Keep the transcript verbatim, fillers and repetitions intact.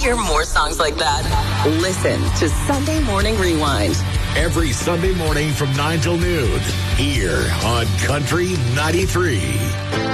hear more songs like that? Listen to Sunday Morning Rewind. Every Sunday morning from nine till noon here on Country ninety-three.